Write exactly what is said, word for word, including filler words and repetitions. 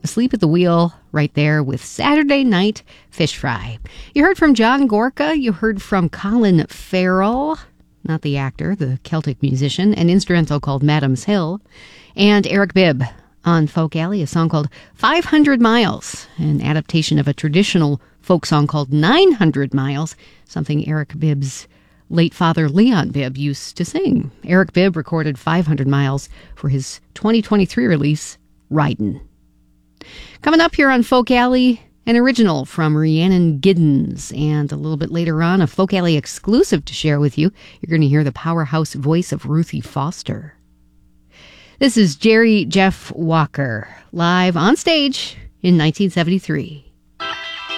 Asleep at the Wheel right there with Saturday Night Fish Fry. You heard from John Gorka. You heard from Colin Farrell, not the actor, the Celtic musician, an instrumental called Madam's Hill. And Eric Bibb on Folk Alley, a song called five hundred miles, an adaptation of a traditional folk song called nine hundred miles, something Eric Bibb's late father Leon Bibb used to sing. Eric Bibb recorded five hundred miles for his twenty twenty-three release, Ridin'. Coming up here on Folk Alley, an original from Rhiannon Giddens, and a little bit later on, a Folk Alley exclusive to share with you. You're going to hear the powerhouse voice of Ruthie Foster. This is Jerry Jeff Walker, live on stage in nineteen seventy-three.